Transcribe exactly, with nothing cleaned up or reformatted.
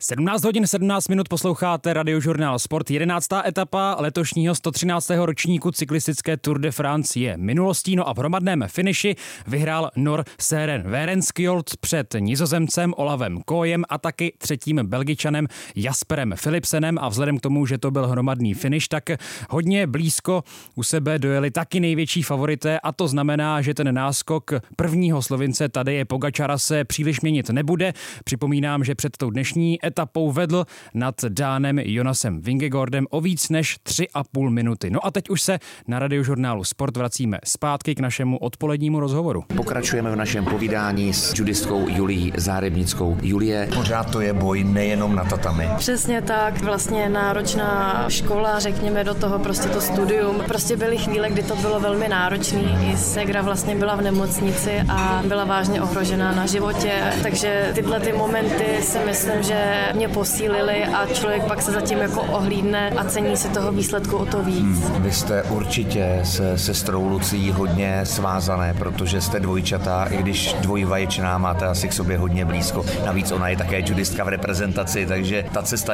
sedmnáct hodin sedmnáct minut posloucháte Radiožurnál Sport. jedenáctá etapa letošního sto třináctého ročníku cyklistické Tour de France je minulostí, no a v hromadném finiši vyhrál Nor Søren Werenskiold před Nizozemcem Olavem Kooiem a taky třetím Belgičanem Jasperem Philipsenem, a vzhledem k tomu, že to byl hromadný finiš, tak hodně blízko u sebe dojeli taky největší favorité, a to znamená, že ten náskok prvního Slovince Tadeje Pogačara se příliš měnit nebude. Připomínám, že před tou dnešní etapou vedl nad Dánem Jonasem Vingegaardem o víc než tři a půl minuty. No a teď už se na Radiožurnálu Sport vracíme zpátky k našemu odpolednímu rozhovoru. Pokračujeme v našem povídání s judistkou Julií Zárebnickou. Julie, pořád to je boj nejenom na tatami. Přesně tak, vlastně náročná škola, řekněme, do toho prostě to studium. Prostě byly chvíle, kdy to bylo velmi náročný. I ségra vlastně byla v nemocnici a byla vážně ohrožená na životě, takže tyhle ty momenty si myslím, že mě posílily a člověk pak se zatím jako ohlídne a cení si toho výsledku o to víc. Hmm, vy jste určitě se sestrou Lucí hodně svázané, protože jste dvojčatá, i když dvojvaječná, máte asi k sobě hodně blízko. Navíc ona je také judistka v reprezentaci, takže ta cesta